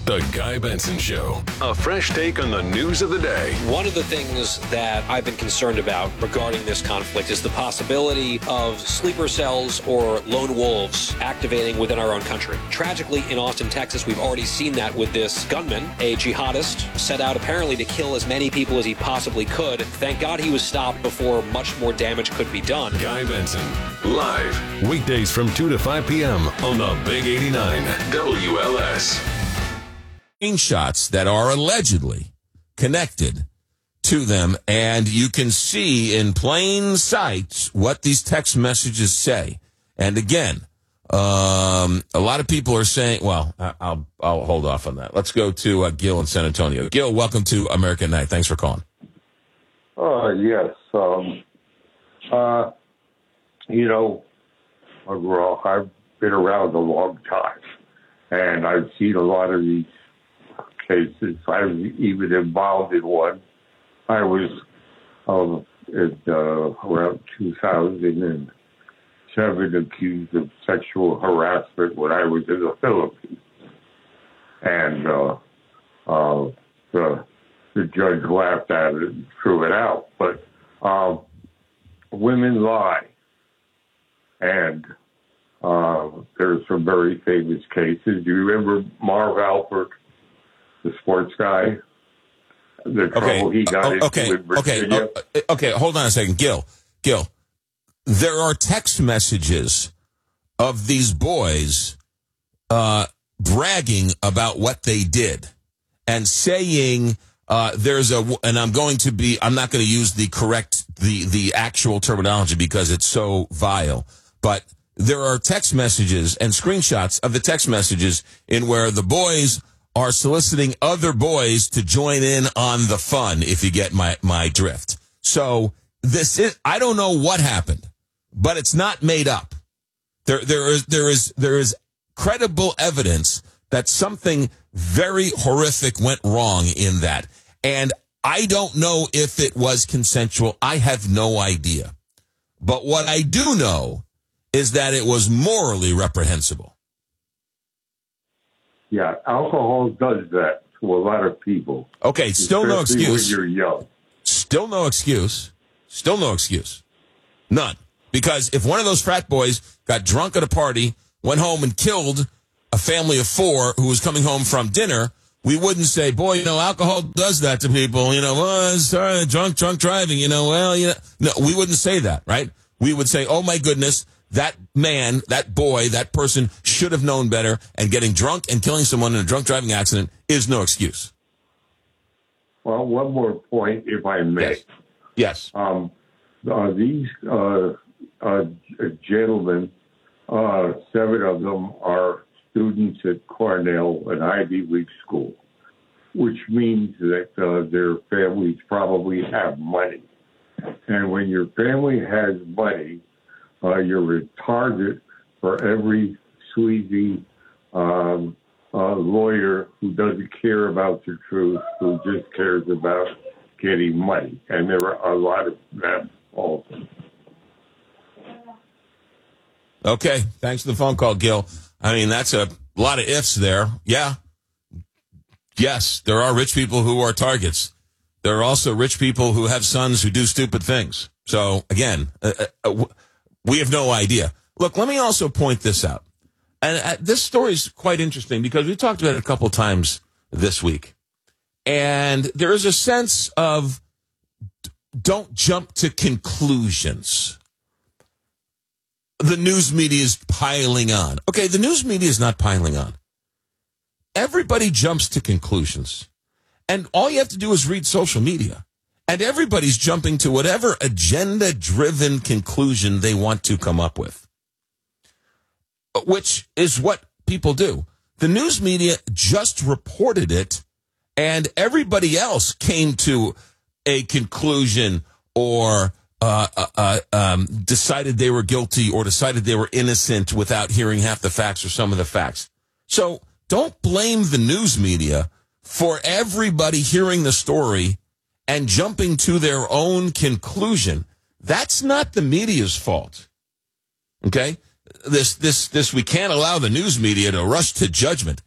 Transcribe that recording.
The Guy Benson Show. A fresh take on the news of the day. One of the things that I've been concerned about regarding this conflict is the possibility of sleeper cells or lone wolves activating within our own country. Tragically, in Austin, Texas, we've already seen that with this gunman, a jihadist, set out apparently to kill as many people as he possibly could. Thank God he was stopped before much more damage could be done. Guy Benson, live, weekdays from 2 to 5 p.m. on the Big 89 WLS. Screenshots that are allegedly connected to them, and you can see in plain sight what these text messages say. And again, a lot of people are saying, well, I'll hold off on that. Let's go to Gil in San Antonio. Gil, welcome to American Night. Thanks for calling. Yes. I've been around a long time, and I've seen a lot of these cases. I was even involved in one. I was around 2007 accused of sexual harassment when I was in the Philippines. And the judge laughed at it and threw it out. But women lie. And there's some very famous cases. Do you remember Marv Alpert, the sports guy? The trouble he got into with Virginia? Okay, hold on a second. Gil, there are text messages of these boys bragging about what they did and saying I'm not going to use the actual terminology because it's so vile, but there are text messages and screenshots of the text messages in where the boys are soliciting other boys to join in on the fun, if you get my drift. So I don't know what happened, but it's not made up. There is credible evidence that something very horrific went wrong in that. And I don't know if it was consensual. I have no idea. But what I do know is that it was morally reprehensible. Yeah, alcohol does that to a lot of people. Okay, still no excuse. When you're young. Still no excuse. None. Because if one of those frat boys got drunk at a party, went home and killed a family of 4 who was coming home from dinner, we wouldn't say, boy, alcohol does that to people. Sorry, drunk driving, No, we wouldn't say that, right? We would say, oh, my goodness, that man, that boy, that person should have known better, and getting drunk and killing someone in a drunk driving accident is no excuse. Well, one more point, if I may. Yes. These gentlemen, 7 of them are students at Cornell, an Ivy League school, which means that their families probably have money. And when your family has money, you're a target for every sleazy lawyer who doesn't care about the truth, who just cares about getting money. And there are a lot of them also. Okay, thanks for the phone call, Gil. I mean, that's a lot of ifs there. Yeah. Yes, there are rich people who are targets. There are also rich people who have sons who do stupid things. So, again, we have no idea. Look, let me also point this out. And this story is quite interesting because we talked about it a couple times this week. And there is a sense of don't jump to conclusions. The news media is piling on. Okay, the news media is not piling on. Everybody jumps to conclusions. And all you have to do is read social media. And everybody's jumping to whatever agenda-driven conclusion they want to come up with, which is what people do. The news media just reported it, and everybody else came to a conclusion or decided they were guilty or decided they were innocent without hearing half the facts or some of the facts. So don't blame the news media for everybody hearing the story and jumping to their own conclusion. That's not the media's fault. Okay? This we can't allow the news media to rush to judgment.